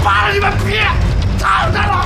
扒了你们皮！操他了！